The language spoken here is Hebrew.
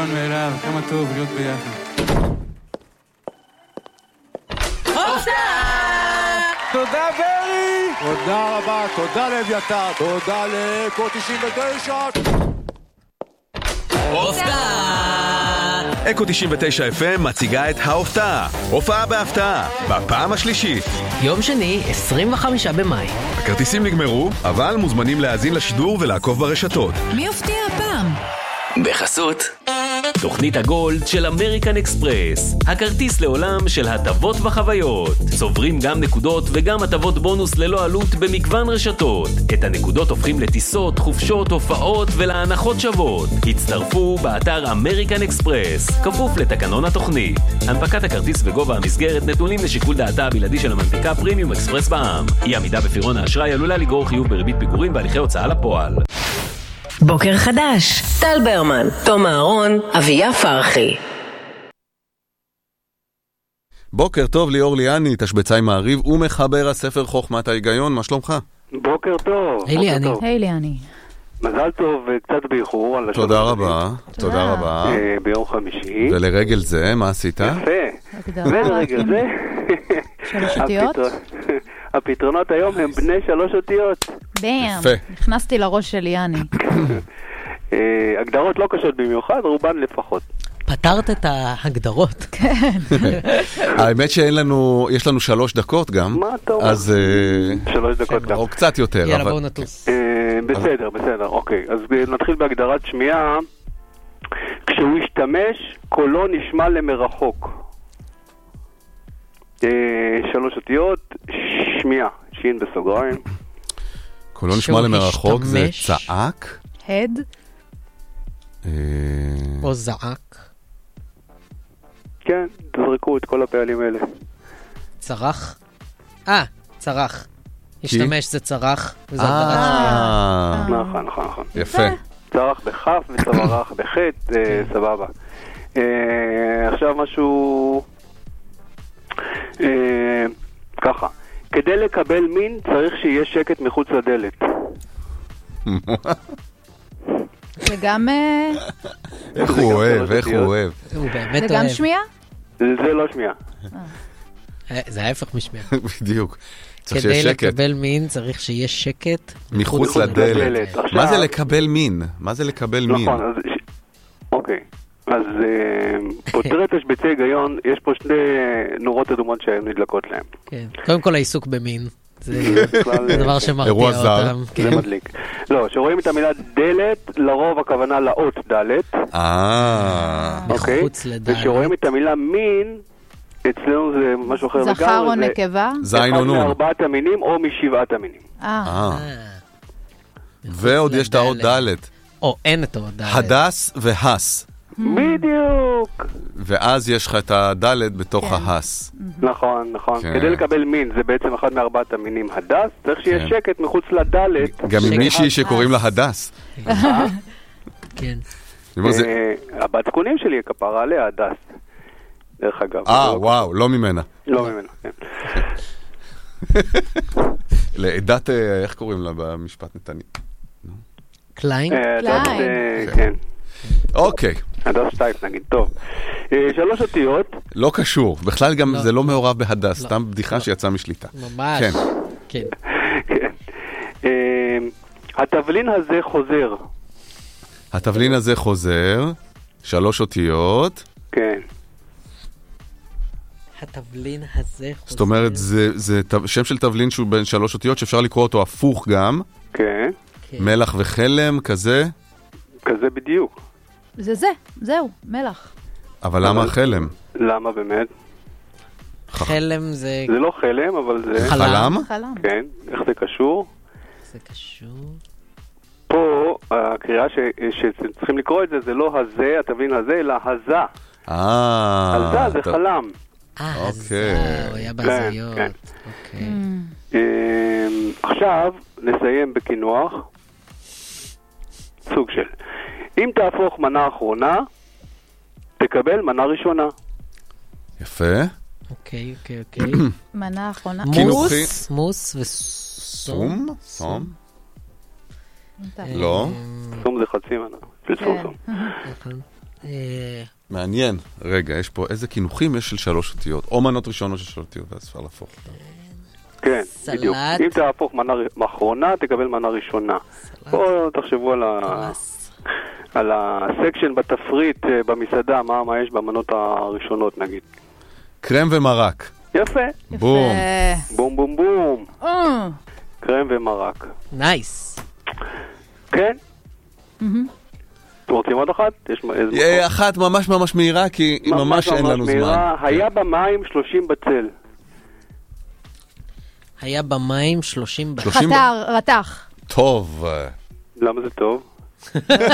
מובן מאליו, כמה טוב להיות ביחד. תודה ברי! תודה רבה, תודה לאביתר, תודה לקוד 99! אקו 99 FM מציגה את ההופעה, הופעה בהפתעה, בפעם השלישית. יום שני, 25 במאי. הכרטיסים נגמרו, אבל מוזמנים להאזין לשידור ולעקוב ברשתות. מי יופתיע הפעם? בחסות תוכנית הגולד של אמריקן אקספרס, הכרטיס לעולם של הטבות וחוויות. צוברים גם נקודות וגם הטבות בונוס ללא עלות במגוון רשתות. את הנקודות הופכים לטיסות, חופשות, הופעות ולהנחות שוות. הצטרפו באתר אמריקן אקספרס, כפוף לתקנון התוכנית. הנפקת הכרטיס וגובה המסגרת נתונים לשיקול דעתה הבלעדי של המנפיקה פרימיום אקספרס בע"מ. אי עמידה בפירעון האשראי עלולה לגרור חיוב בריבית פיגורים והליכי הוצאה לפועל. בוקר חדש, טל ברמן, תום אהרון, אביה פרחי. בוקר טוב, ליאור ליאני, תשבצאי מעריב ומחבר הספר חוכמת ההיגיון, מה שלומך? בוקר טוב. היי ליאני. היי ליאני. מזל טוב וקצת באיחור. תודה רבה, תודה רבה. ביום חמישי. ולרגל זה, מה עשית? יפה. ולרגל זה, 3 אותיות? הפתרונות היום הם בני 3 אותיות. בם, נכנסתי לראש של ליאני. הגדרות לא קשות במיוחד, רובן לפחות. פתרת את ההגדרות. כן. האמת יש לנו 3 דקות גם. מה אתה אומר? אז 3 דקות גם. או קצת יותר. יאללה, בואו נטוס. בסדר, אוקיי. אז נתחיל בהגדרת שמיעה. כשהוא ישתמש, קולו נשמע למרחוק. 3 אותיות, שמיעה, שין בסוגריים. קולו נשמע למרחוק, זה צעק? הד? או זעק? כן, תזרקו את כל הפעלים האלה. צרח? צרח. השתמש זה צרח, וזה הגדרת שמיעה. נכון. יפה. צרח בכף וצרח בחט, סבבה. עכשיו משהו... ככה, כדי לקבל מין צריך שיהיה שקט מחוץ לדלת. זה גם... איך הוא אוהב. זה גם שמיעה? זה לא שמיעה. זה ההפך משמיעה. בדיוק. כדי לקבל מין צריך שיהיה שקט מחוץ לדלת. מה זה לקבל מין? נכון, אז... אוקיי. אז פותרת תשבצי היגיון, יש פה 2 נורות אדומות שהן נדלקות להם. כן. קודם כל העיסוק במין. זה דבר שמרתיע אותם. זה מדליק. לא, שרואים את המילה דלת, לרוב הכוונה לאות דלת. אוקיי? ושרואים את המילה מין, אצלנו זה משהו אחר. זכר או נקבה? זין או נון. מ4 המינים או מ7 המינים. ועוד יש את האות דלת. או אין את האות דלת. הדס והס. בדיוק. ואז יש לך את הדלת בתוך ההס. נכון. כדי לקבל מין, זה בעצם אחד מ4 המינים הדס, צריך שיהיה שקט מחוץ לדלת. גם עם מישהי שקוראים לה הדס. כן. הבת זקונים שלי כפרה עליה הדס. דרך אגב. וואו, לא ממנה. כן. לעדת, איך קוראים לה במשפט נתני? קליין? כן. אוקיי. הדס שטייף נגיד, טוב. 3 אותיות. לא קשור, בכלל גם זה לא מעורב בהדס, סתם בדיחה שיצאה משליטה. ממש. כן. התבלין הזה חוזר. התבלין הזה חוזר, 3 אותיות. כן. התבלין הזה חוזר. זאת אומרת, זה שם של תבלין שהוא בין 3 אותיות, שאפשר לקרוא אותו הפוך גם. כן. מלח וחלם, כזה. כזה בדיוק. זהו, מלח. אבל למה חלם? למה באמת? חלם זה... זה לא חלם, אבל זה... חלם? כן, איך זה קשור? זה קשור... פה, הקריאה שצריכים לקרוא את זה, זה לא הזה, התבלין הזה, אלא הזה. הזה זה חלם. הזה, הוא היה בהזיות. עכשיו, נסיים בכינוח. סוג של... אם תהפוך מנה אחרונה, תקבל מנה ראשונה. יפה. אוקיי. מנה אחרונה. מוס וסום. סום? לא. סום זה חצי מנה. של סום. מעניין. רגע, יש פה איזה כינוכים יש של 3 אותיות. או מנות ראשונות של 3 אותיות, ואז אפשר להפוך אותם. כן, בדיוק. אם תהפוך מנה אחרונה, תקבל מנה ראשונה. בואו תחשבו על הסקשן בתפריט במסעדה, מה יש במנות הראשונות נגיד. קרם ומרק. יפה. בום. בום בום בום. קרם ומרק. נייס. כן? אתם רוצים עוד אחת? אחת ממש ממש מהירה, כי ממש אין לנו זמן. היה במים 30 בצל. היה במים 30 בצל. חתר, רתח. טוב. למה זה טוב?